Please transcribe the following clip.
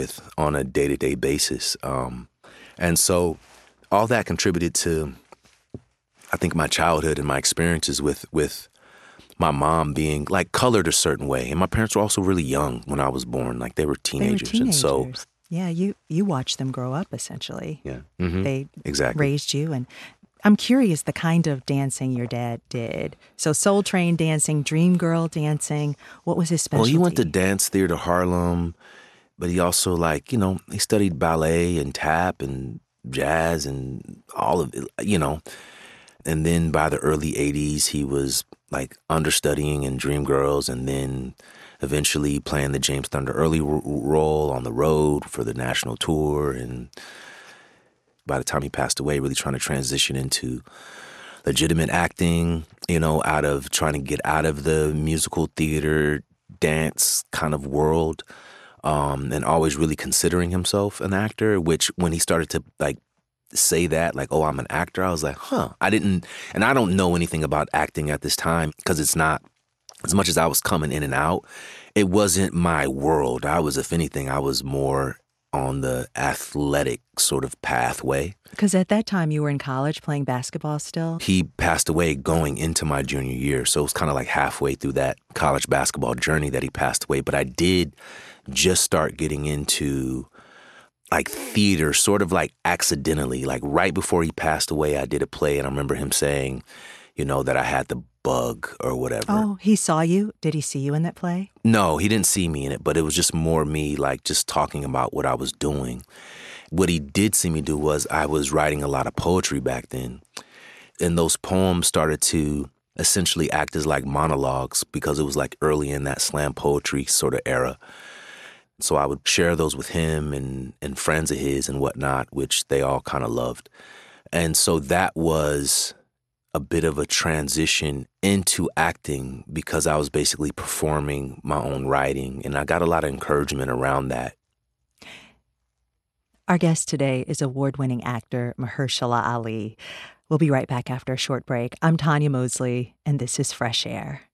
with on a day-to-day basis. And so all that contributed to, I think, my childhood and my experiences with my mom being like colored a certain way. And my parents were also really young when I was born, like they were teenagers. They were And so, teenagers. Yeah, you watched them grow up, essentially. yeah, They exactly. raised you. And I'm curious the kind of dancing your dad did. So Soul Train dancing, Dream Girl dancing. What was his Well, specialty? he went to Dance Theater Harlem, but he also he studied ballet and tap and jazz and all of it. And then by the early 80s, he was like understudying in Dreamgirls and then eventually playing the James Thunder Early role on the road for the national tour. And by the time he passed away, really trying to transition into legitimate acting, out of trying to get out of the musical theater dance kind of world, and always really considering himself an actor, which when he started to say that, oh, I'm an actor, I was like, I don't know anything about acting at this time because it's not, as much as I was coming in and out, it wasn't my world. If anything, I was more on the athletic sort of pathway. Because at that time you were in college playing basketball still? He passed away going into my junior year, so it was kind of like halfway through that college basketball journey that he passed away. But I did just start getting into theater sort of accidentally. Right before he passed away, I did a play and I remember him saying, that I had the bug or whatever. Oh, he saw you? Did he see you in that play? No, he didn't see me in it, but it was just more me just talking about what I was doing. What he did see me do was I was writing a lot of poetry back then. And those poems started to essentially act as monologues because it was early in that slam poetry sort of era. So I would share those with him and friends of his and whatnot, which they all kind of loved. And so that was a bit of a transition into acting because I was basically performing my own writing, and I got a lot of encouragement around that. Our guest today is award-winning actor Mahershala Ali. We'll be right back after a short break. I'm Tanya Mosley, and this is Fresh Air.